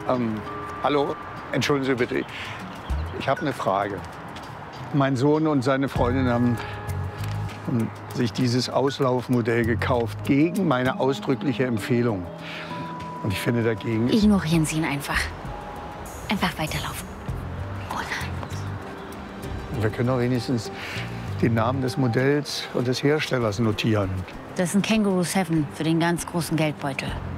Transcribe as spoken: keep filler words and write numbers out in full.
Ähm, hallo, entschuldigen Sie bitte. Ich habe eine Frage. Mein Sohn und seine Freundin haben ähm, sich dieses Auslaufmodell gekauft, gegen meine ausdrückliche Empfehlung. Und ich finde, dagegen ist... Ignorieren Sie ihn einfach. Einfach weiterlaufen. Oh nein. Wir können doch wenigstens den Namen des Modells und des Herstellers notieren. Das ist ein Känguru sieben für den ganz großen Geldbeutel.